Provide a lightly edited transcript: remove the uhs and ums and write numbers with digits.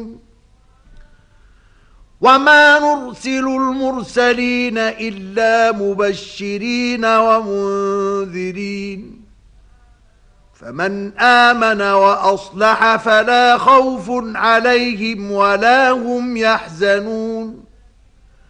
وما نرسل المرسلين إلا مبشرين ومنذرين فمن آمن وأصلح فلا خوف عليهم ولا هم يحزنون